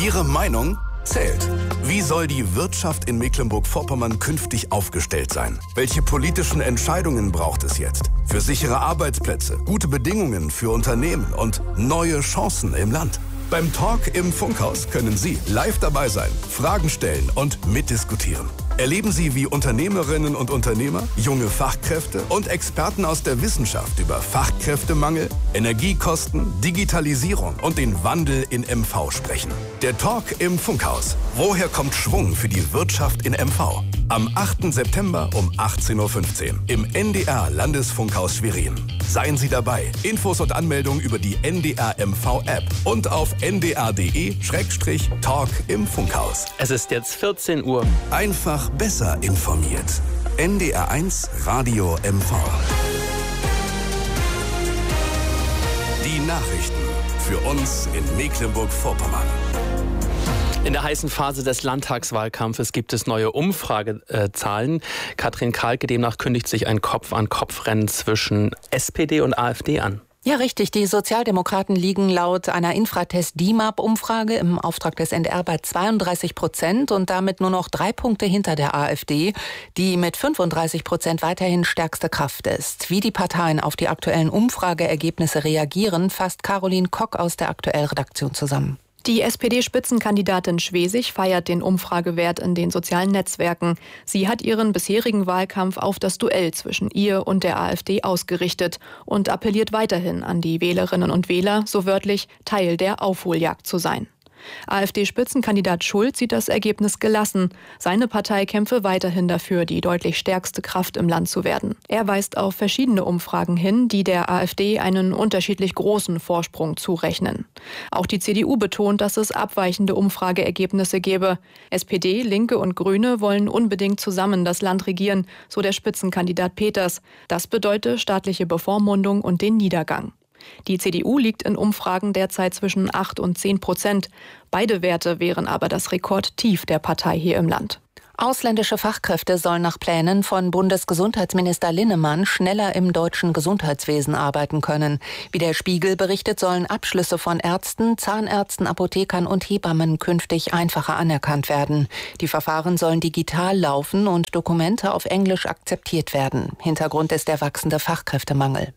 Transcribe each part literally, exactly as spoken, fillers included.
Ihre Meinung zählt. Wie soll die Wirtschaft in Mecklenburg-Vorpommern künftig aufgestellt sein? Welche politischen Entscheidungen braucht es jetzt? Für sichere Arbeitsplätze, gute Bedingungen für Unternehmen und neue Chancen im Land. Beim Talk im Funkhaus können Sie live dabei sein, Fragen stellen und mitdiskutieren. Erleben Sie, wie Unternehmerinnen und Unternehmer, junge Fachkräfte und Experten aus der Wissenschaft über Fachkräftemangel, Energiekosten, Digitalisierung und den Wandel in M V sprechen. Der Talk im Funkhaus. Woher kommt Schwung für die Wirtschaft in M V? Am achten September um achtzehn Uhr fünfzehn im N D R Landesfunkhaus Schwerin. Seien Sie dabei. Infos und Anmeldung über die N D R M V App und auf n d r punkt d e Schrägstrich Talk im Funkhaus. Es ist jetzt vierzehn Uhr. Einfach besser informiert. N D R eins Radio M V. Die Nachrichten für uns in Mecklenburg-Vorpommern. In der heißen Phase des Landtagswahlkampfes gibt es neue Umfragezahlen. Katrin Kahlke, demnach kündigt sich ein Kopf-an-Kopf-Rennen zwischen S P D und AfD an. Ja, richtig. Die Sozialdemokraten liegen laut einer Infratest-D I M A P-Umfrage im Auftrag des N D R bei zweiunddreißig Prozent und damit nur noch drei Punkte hinter der AfD, die mit fünfunddreißig Prozent weiterhin stärkste Kraft ist. Wie die Parteien auf die aktuellen Umfrageergebnisse reagieren, fasst Caroline Kock aus der Aktuell-Redaktion zusammen. Die S P D-Spitzenkandidatin Schwesig feiert den Umfragewert in den sozialen Netzwerken. Sie hat ihren bisherigen Wahlkampf auf das Duell zwischen ihr und der AfD ausgerichtet und appelliert weiterhin an die Wählerinnen und Wähler, so wörtlich Teil der Aufholjagd zu sein. AfD-Spitzenkandidat Schulz sieht das Ergebnis gelassen. Seine Partei kämpfe weiterhin dafür, die deutlich stärkste Kraft im Land zu werden. Er weist auf verschiedene Umfragen hin, die der AfD einen unterschiedlich großen Vorsprung zurechnen. Auch die C D U betont, dass es abweichende Umfrageergebnisse gebe. S P D, Linke und Grüne wollen unbedingt zusammen das Land regieren, so der Spitzenkandidat Peters. Das bedeute staatliche Bevormundung und den Niedergang. Die C D U liegt in Umfragen derzeit zwischen acht und zehn Prozent. Beide Werte wären aber das Rekordtief der Partei hier im Land. Ausländische Fachkräfte sollen nach Plänen von Bundesgesundheitsminister Linnemann schneller im deutschen Gesundheitswesen arbeiten können. Wie der Spiegel berichtet, sollen Abschlüsse von Ärzten, Zahnärzten, Apothekern und Hebammen künftig einfacher anerkannt werden. Die Verfahren sollen digital laufen und Dokumente auf Englisch akzeptiert werden. Hintergrund ist der wachsende Fachkräftemangel.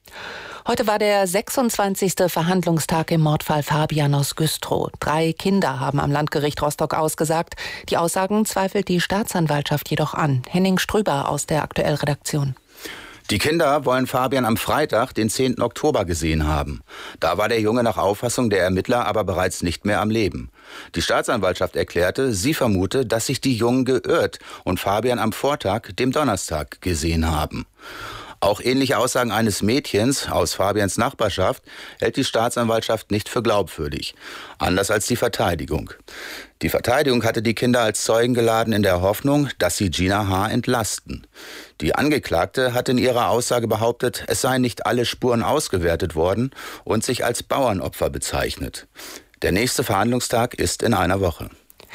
Heute war der sechsundzwanzigste Verhandlungstag im Mordfall Fabian aus Güstrow. Drei Kinder haben am Landgericht Rostock ausgesagt. Die Aussagen zweifelt die Staatsanwaltschaft jedoch an. Henning Strüber aus der Aktuell-Redaktion. Die Kinder wollen Fabian am Freitag, den zehnten Oktober, gesehen haben. Da war der Junge nach Auffassung der Ermittler aber bereits nicht mehr am Leben. Die Staatsanwaltschaft erklärte, sie vermute, dass sich die Jungen geirrt und Fabian am Vortag, dem Donnerstag, gesehen haben. Auch ähnliche Aussagen eines Mädchens aus Fabians Nachbarschaft hält die Staatsanwaltschaft nicht für glaubwürdig. Anders als die Verteidigung. Die Verteidigung hatte die Kinder als Zeugen geladen in der Hoffnung, dass sie Gina H. entlasten. Die Angeklagte hat in ihrer Aussage behauptet, es seien nicht alle Spuren ausgewertet worden und sich als Bauernopfer bezeichnet. Der nächste Verhandlungstag ist in einer Woche.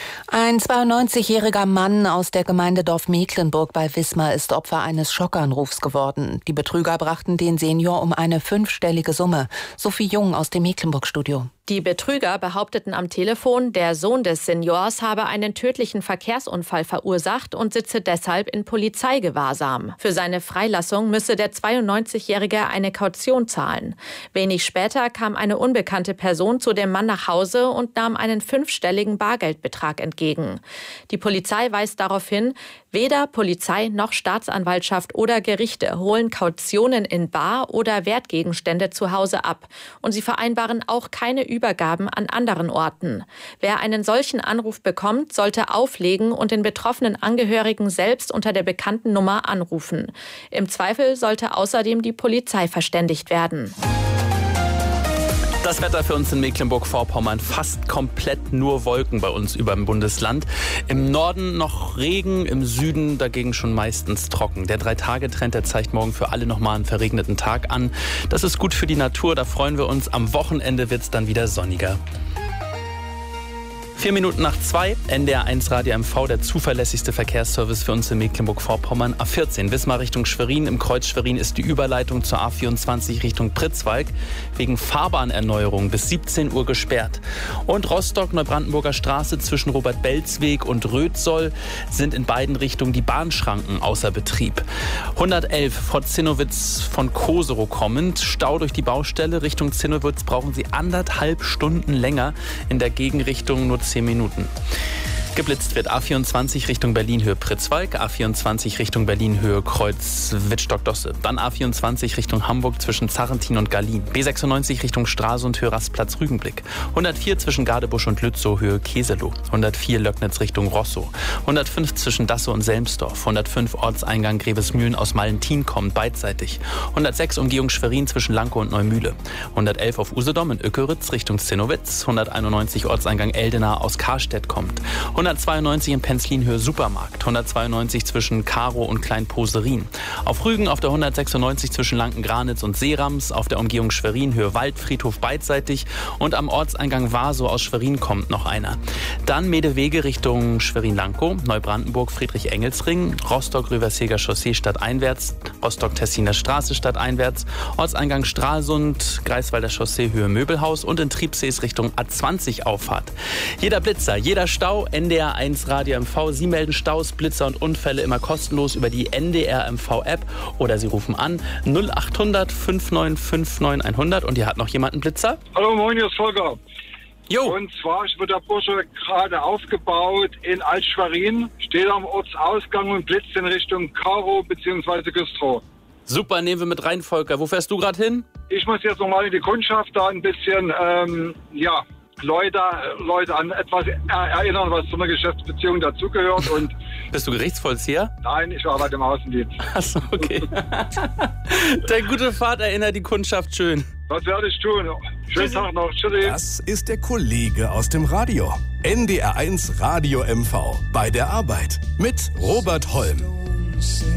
Ein zweiundneunzigjähriger Mann aus der Gemeinde Dorf-Mecklenburg bei Wismar ist Opfer eines Schockanrufs geworden. Die Betrüger brachten den Senior um eine fünfstellige Summe. Sophie Jung aus dem Mecklenburg-Studio. Die Betrüger behaupteten am Telefon, der Sohn des Seniors habe einen tödlichen Verkehrsunfall verursacht und sitze deshalb in Polizeigewahrsam. Für seine Freilassung müsse der zweiundneunzigjährige eine Kaution zahlen. Wenig später kam eine unbekannte Person zu dem Mann nach Hause und nahm einen fünfstelligen Bargeldbetrag entgegen. Die Polizei weist darauf hin, weder Polizei noch Staatsanwaltschaft oder Gerichte holen Kautionen in Bar oder Wertgegenstände zu Hause ab. Und sie vereinbaren auch keine Übergaben an anderen Orten. Wer einen solchen Anruf bekommt, sollte auflegen und den betroffenen Angehörigen selbst unter der bekannten Nummer anrufen. Im Zweifel sollte außerdem die Polizei verständigt werden. Das Wetter für uns in Mecklenburg-Vorpommern, fast komplett nur Wolken bei uns über dem Bundesland. Im Norden noch Regen, im Süden dagegen schon meistens trocken. Der Drei-Tage-Trend, der zeigt morgen für alle nochmal einen verregneten Tag an. Das ist gut für die Natur, da freuen wir uns. Am Wochenende wird es dann wieder sonniger. Vier Minuten nach zwei, N D R eins Radio M V, der zuverlässigste Verkehrsservice für uns in Mecklenburg-Vorpommern. A vierzehn, Wismar Richtung Schwerin. Im Kreuz Schwerin ist die Überleitung zur A vierundzwanzig Richtung Pritzwalk wegen Fahrbahnerneuerung bis siebzehn Uhr gesperrt. Und Rostock-Neubrandenburger Straße zwischen Robert-Belz-Weg und Rötsoll sind in beiden Richtungen die Bahnschranken außer Betrieb. hundertelf, Frau Zinnowitz von Koserow kommend. Stau durch die Baustelle. Richtung Zinnowitz brauchen Sie anderthalb Stunden länger. In der Gegenrichtung nur zehn Minuten. Geblitzt wird A vierundzwanzig Richtung Berlin-Höhe Pritzwalk, A vierundzwanzig Richtung Berlin-Höhe Kreuz Wittstock-Dosse, dann A vierundzwanzig Richtung Hamburg zwischen Zarrentin und Garlin, B sechsundneunzig Richtung Stralsund Höhe Rastplatz Rügenblick, hundertvier zwischen Gardebusch und Lützow Höhe Keselow, hundertvier Löcknitz Richtung Rosso, hundertfünf zwischen Dasse und Selmsdorf, hundertfünf Ortseingang Grevesmühlen aus Mallentin kommend beidseitig, hundertsechs Umgehung Schwerin zwischen Lankow und Neumühle, hundertelf auf Usedom in Öckeritz Richtung Zinnowitz, hunderteinundneunzig Ortseingang Eldena aus Karstedt kommt, hundertzweiundneunzig in Penzlin-Höhe Supermarkt, hundertzweiundneunzig zwischen Karow und Kleinposerin. Auf Rügen auf der hundertsechsundneunzig zwischen Lanken-Granitz und Seerams, auf der Umgehung Schwerin Höhe Waldfriedhof beidseitig und am Ortseingang Wasow aus Schwerin kommt noch einer. Dann Medewege Richtung Schwerin-Lankow, Neubrandenburg Friedrich-Engels-Ring, Rostock-Rüversheger Chaussee stadteinwärts, Rostock-Tessiner Straße stadteinwärts, Ortseingang Stralsund, Greifswalder Chaussee Höhe Möbelhaus und in Triebsees Richtung A zwanzig Auffahrt. Jeder Blitzer, jeder Stau, N D R eins Radio M V. Sie melden Staus, Blitzer und Unfälle immer kostenlos über die N D R M V App oder Sie rufen an null achthundert fünf neun fünf neun hundert. Und hier hat noch jemand einen Blitzer. Hallo, moin, hier ist Volker. Jo. Und zwar wird der Bursche gerade aufgebaut in Altschwerin, steht am Ortsausgang und blitzt in Richtung Karow bzw. Güstrow. Super, nehmen wir mit rein, Volker. Wo fährst du gerade hin? Ich muss jetzt nochmal in die Kundschaft da ein bisschen, ähm, ja, Leute, Leute an etwas erinnern, was zu einer Geschäftsbeziehung dazugehört. Und bist du Gerichtsvollzieher? Nein, ich arbeite im Außendienst. Achso, okay. Der gute Fahrt erinnert die Kundschaft schön. Was werde ich tun? Schönen Tag noch. Tschüssi. Das ist der Kollege aus dem Radio. N D R eins Radio M V. Bei der Arbeit. Mit Robert Holm.